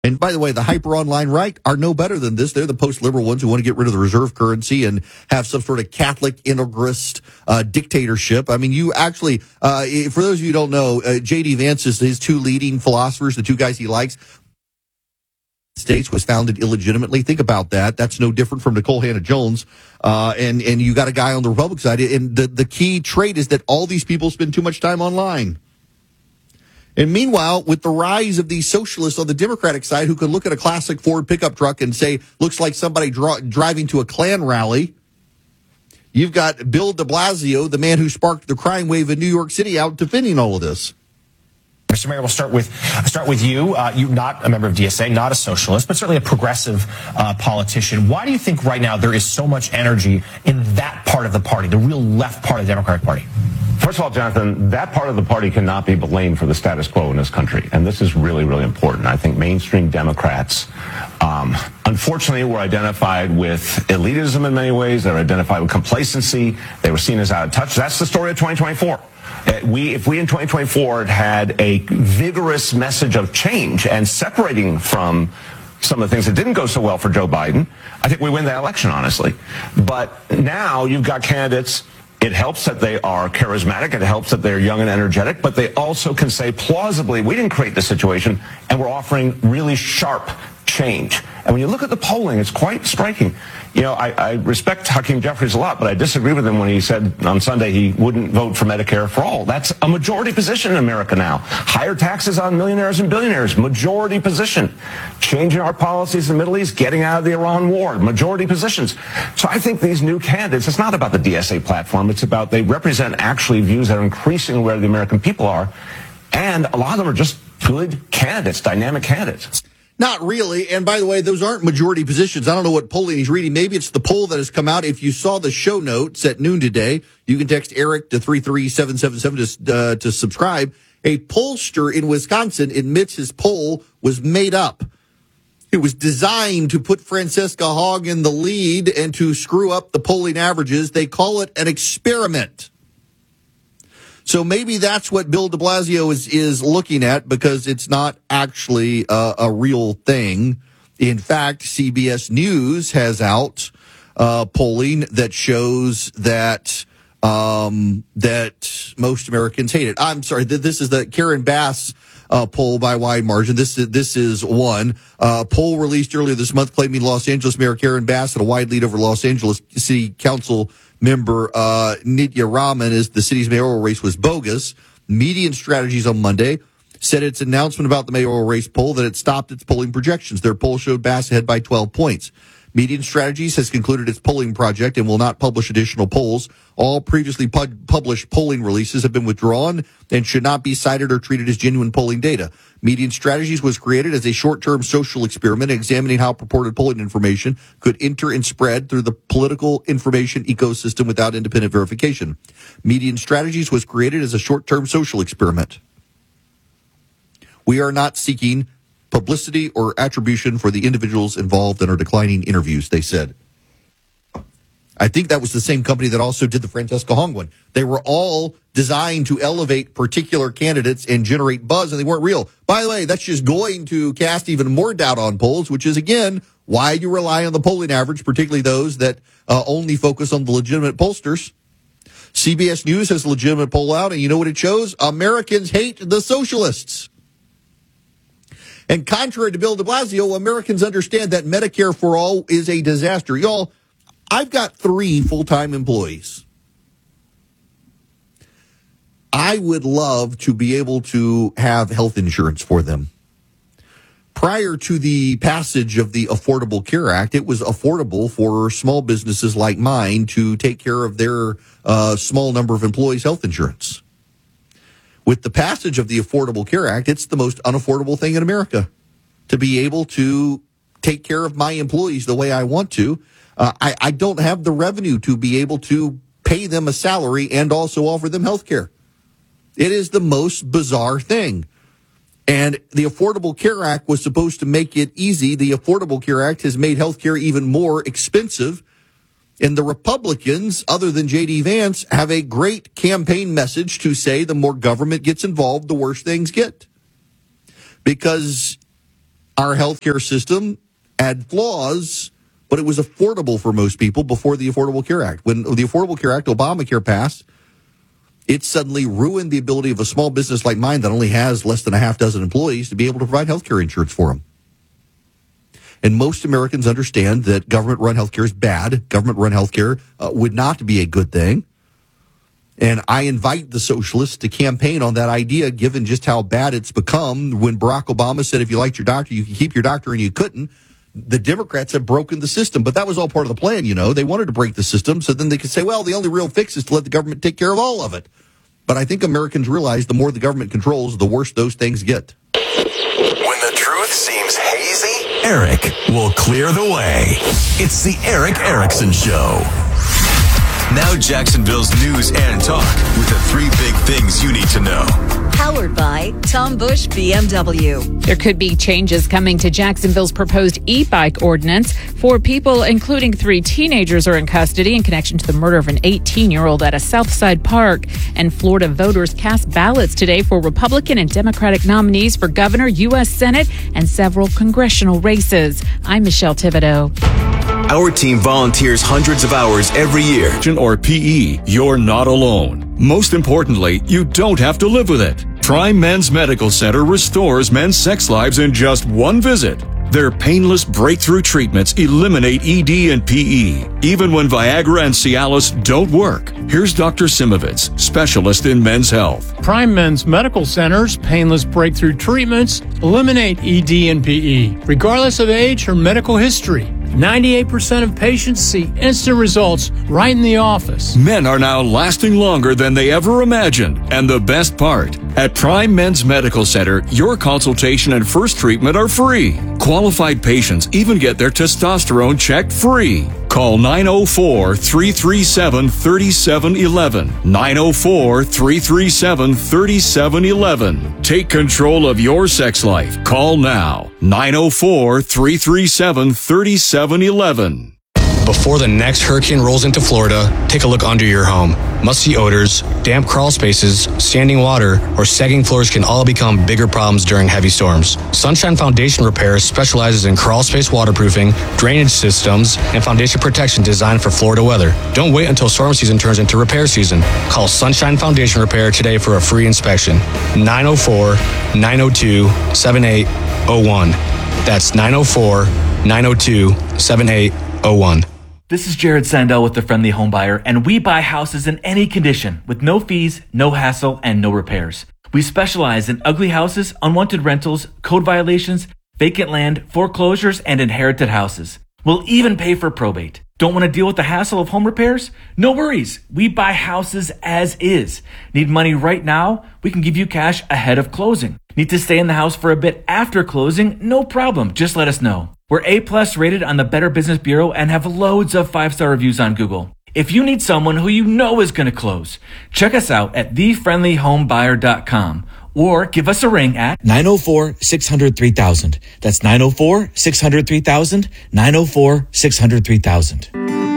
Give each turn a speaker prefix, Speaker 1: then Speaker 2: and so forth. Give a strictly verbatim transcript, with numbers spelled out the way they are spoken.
Speaker 1: And by the way, the hyper online right are no better than this. They're the post-liberal ones who want to get rid of the reserve currency and have some sort of Catholic integrist uh, dictatorship. I mean, you actually, uh, for those of you who don't know, uh, J D. Vance is his two leading philosophers, the two guys he likes. States was founded illegitimately. Think about that. That's no different from Nicole Hannah-Jones. Uh, and, and you got a guy on the Republican side. And the, the key trait is that all these people spend too much time online. And meanwhile, with the rise of these socialists on the Democratic side who can look at a classic Ford pickup truck and say, looks like somebody draw, driving to a Klan rally, you've got Bill de Blasio, the man who sparked the crime wave in New York City, out defending all of this.
Speaker 2: Mister Mayor, we'll start with start with you. Uh, you're not a member of D S A, not a socialist, but certainly a progressive uh, politician. Why do you think right now there is so much energy in that part of the party, the real left part of the Democratic Party?
Speaker 3: First of all, Jonathan, that part of the party cannot be blamed for the status quo in this country. And this is really, really important. I think mainstream Democrats, um, unfortunately, were identified with elitism in many ways. They were identified with complacency. They were seen as out of touch. That's the story of twenty twenty-four. Uh, we, if we in twenty twenty-four had a vigorous message of change and separating from some of the things that didn't go so well for Joe Biden, I think we win that election, honestly. But now you've got candidates. It helps that they are charismatic. It helps that they're young and energetic. But they also can say plausibly, we didn't create this situation, and we're offering really sharp change. And when you look at the polling, it's quite striking. You know, I, I respect Hakeem Jeffries a lot, but I disagree with him when he said on Sunday he wouldn't vote for Medicare for all. That's a majority position in America now. Higher taxes on millionaires and billionaires, majority position. Changing our policies in the Middle East, getting out of the Iran war, majority positions. So I think these new candidates, it's not about the D S A platform. It's about they represent actually views that are increasing where the American people are. And a lot of them are just good candidates, dynamic candidates.
Speaker 1: Not really. And by the way, those aren't majority positions. I don't know what polling he's reading. Maybe it's the poll that has come out. If you saw the show notes at noon today, you can text Eric to three three seven seven seven to, uh, to subscribe. A pollster in Wisconsin admits his poll was made up. It was designed to put Francesca Hogg in the lead and to screw up the polling averages. They call it an experiment. So maybe that's what Bill de Blasio is, is looking at, because it's not actually a, a real thing. In fact, C B S News has out uh, polling that shows that um, that most Americans hate it. I'm sorry, this is the Karen Bass uh, poll by wide margin. This is, this is one. Uh, poll released earlier this month claiming Los Angeles Mayor Karen Bass had a wide lead over Los Angeles City Council member uh, Nitya Raman as the city's mayoral race was bogus. Median Strategies on Monday said its announcement about the mayoral race poll that it stopped its polling projections. Their poll showed Bass ahead by twelve points. Median Strategies has concluded its polling project and will not publish additional polls. All previously pub- published polling releases have been withdrawn and should not be cited or treated as genuine polling data. Median Strategies was created as a short-term social experiment examining how purported polling information could enter and spread through the political information ecosystem without independent verification. Median Strategies was created as a short-term social experiment. We are not seeking publicity or attribution for the individuals involved in our declining interviews, they said. I think that was the same company that also did the Francesca Hogg one. They were all designed to elevate particular candidates and generate buzz, and they weren't real. By the way, that's just going to cast even more doubt on polls, which is, again, why you rely on the polling average, particularly those that uh, only focus on the legitimate pollsters. C B S News has a legitimate poll out, and you know what it shows? Americans hate the socialists. And contrary to Bill de Blasio, Americans understand that Medicare for all is a disaster. Y'all, I've got three full-time employees. I would love to be able to have health insurance for them. Prior to the passage of the Affordable Care Act, it was affordable for small businesses like mine to take care of their uh, small number of employees' health insurance. With the passage of the Affordable Care Act, it's the most unaffordable thing in America to be able to take care of my employees the way I want to. Uh, I, I don't have the revenue to be able to pay them a salary and also offer them health care. It is the most bizarre thing. And the Affordable Care Act was supposed to make it easy. The Affordable Care Act has made health care even more expensive. And the Republicans, other than J D. Vance, have a great campaign message to say the more government gets involved, the worse things get. Because our healthcare system had flaws, but it was affordable for most people before the Affordable Care Act. When the Affordable Care Act, Obamacare passed, it suddenly ruined the ability of a small business like mine that only has less than a half dozen employees to be able to provide healthcare insurance for them. And most Americans understand that government-run healthcare is bad. Government-run healthcare uh, would not be a good thing. And I invite the socialists to campaign on that idea, given just how bad it's become. When Barack Obama said if you liked your doctor, you could keep your doctor, and you couldn't. The Democrats have broken the system, but that was all part of the plan, you know. They wanted to break the system so then they could say, well, the only real fix is to let the government take care of all of it. But I think Americans realize the more the government controls, the worse those things get.
Speaker 4: When the truth seems hazy, Eric will clear the way. It's the Eric Erickson Show. Now Jacksonville's news and talk with the three big things you need to know.
Speaker 5: Powered by Tom Bush B M W.
Speaker 6: There could be changes coming to Jacksonville's proposed e-bike ordinance. Four people, including three teenagers, are in custody in connection to the murder of an eighteen-year-old at a Southside park. And Florida voters cast ballots today for Republican and Democratic nominees for governor, U S Senate, and several congressional races. I'm Michelle Thibodeau.
Speaker 4: Our team volunteers hundreds of hours every year.
Speaker 7: Or P E, you're not alone. Most importantly, you don't have to live with it. Prime Men's Medical Center restores men's sex lives in just one visit. Their painless breakthrough treatments eliminate E D and P E, even when Viagra and Cialis don't work. Here's Doctor Simovitz, specialist in men's health.
Speaker 8: Prime Men's Medical Center's painless breakthrough treatments eliminate E D and P E, regardless of age or medical history. ninety-eight percent of patients see instant results right in the office.
Speaker 7: Men are now lasting longer than they ever imagined. And the best part, at Prime Men's Medical Center, your consultation and first treatment are free. Qualified patients even get their testosterone checked free. Call nine oh four, three three seven, three seven one one. nine oh four, three three seven, three seven one one. Take control of your sex life. Call now. nine oh four, three three seven, three seven one one.
Speaker 9: Before the next hurricane rolls into Florida, take a look under your home. Musty odors, damp crawl spaces, standing water, or sagging floors can all become bigger problems during heavy storms. Sunshine Foundation Repair specializes in crawl space waterproofing, drainage systems, and foundation protection designed for Florida weather. Don't wait until storm season turns into repair season. Call Sunshine Foundation Repair today for a free inspection. nine oh four, nine oh two, seven eight oh one. That's nine oh four, nine oh two, seven eight oh one.
Speaker 10: This is Jared Sandell with The Friendly Home Buyer, and we buy houses in any condition with no fees, no hassle, and no repairs. We specialize in ugly houses, unwanted rentals, code violations, vacant land, foreclosures, and inherited houses. We'll even pay for probate. Don't want to deal with the hassle of home repairs? No worries. We buy houses as is. Need money right now? We can give you cash ahead of closing. Need to stay in the house for a bit after closing? No problem. Just let us know. We're A-plus rated on the Better Business Bureau and have loads of five-star reviews on Google. If you need someone who you know is going to close, check us out at the friendly home buyer dot com or give us a ring at
Speaker 11: nine oh four, six hundred, three thousand. That's nine oh four, six hundred, three thousand, nine oh four, six hundred, three thousand.